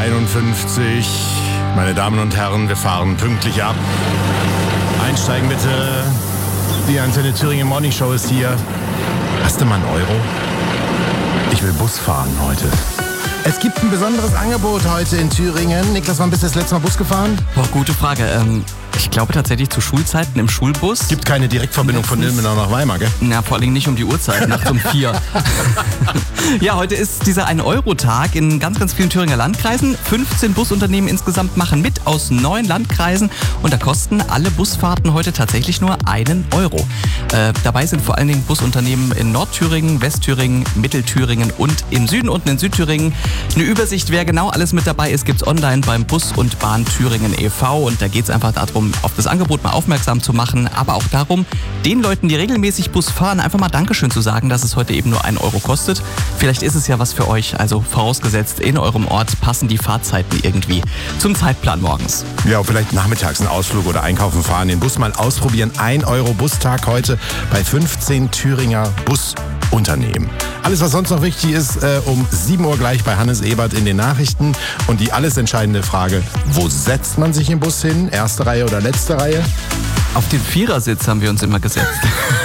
51. Meine Damen und Herren, wir fahren pünktlich ab. Einsteigen bitte. Die Antenne Thüringen Morning Show ist hier. Hast du mal einen Euro? Ich will Bus fahren heute. Es gibt ein besonderes Angebot heute in Thüringen. Niklas, wann bist du das letzte Mal Bus gefahren? Boah, gute Frage. Ich glaube tatsächlich zu Schulzeiten im Schulbus. Gibt keine Direktverbindung von Ilmenau nach Weimar, gell? Na, vor allem nicht um die Uhrzeit, nachts um 4. Ja, heute ist dieser 1-Euro-Tag in ganz, ganz vielen Thüringer Landkreisen. 15 Busunternehmen insgesamt machen mit aus 9 Landkreisen. Und da kosten alle Busfahrten heute tatsächlich nur 1 Euro. Dabei sind vor allen Dingen Busunternehmen in Nordthüringen, Westthüringen, Mittelthüringen und im Süden unten in Südthüringen. Eine Übersicht, wer genau alles mit dabei ist, gibt's online beim Bus und Bahn Thüringen e.V. Und da geht's einfach darum, auf das Angebot mal aufmerksam zu machen, aber auch darum, den Leuten, die regelmäßig Bus fahren, einfach mal Dankeschön zu sagen, dass es heute eben nur 1 Euro kostet. Vielleicht ist es ja was für euch, also vorausgesetzt, in eurem Ort passen die Fahrzeiten irgendwie zum Zeitplan morgens. Ja, vielleicht nachmittags einen Ausflug oder einkaufen fahren, den Bus mal ausprobieren. 1 Euro Bustag heute bei 15 Thüringer Busunternehmen. Alles, was sonst noch wichtig ist, um 7 Uhr gleich bei Hannes Ebert in den Nachrichten. Und die alles entscheidende Frage, wo setzt man sich im Bus hin? Erste Reihe oder letzte Reihe? Auf den Vierersitz haben wir uns immer gesetzt.